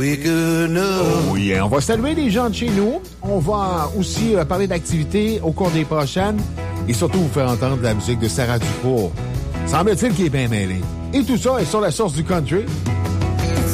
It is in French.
Oui, on va saluer les gens de chez nous. On va aussi parler d'activités au cours des prochaines et surtout vous faire entendre de la musique de Sarah Dufour. Semble-t-il qu'il est bien mêlé. Et tout ça est sur la source du country.